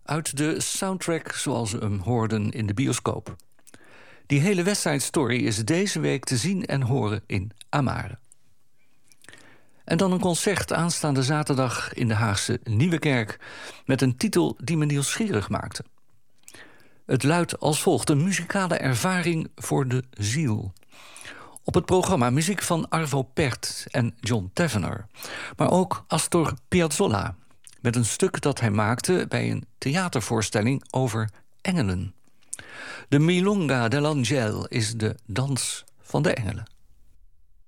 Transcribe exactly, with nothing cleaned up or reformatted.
uit de soundtrack zoals we hem hoorden in de bioscoop. Die hele West Side Story is deze week te zien en horen in Amare. En dan een concert aanstaande zaterdag in de Haagse Nieuwekerk met een titel die me nieuwsgierig maakte. Het luidt als volgt: een muzikale ervaring voor de ziel. Op het programma muziek van Arvo Pärt en John Tavener, maar ook Astor Piazzolla, met een stuk dat hij maakte bij een theatervoorstelling over engelen. De Milonga dell'Angel is de dans van de engelen.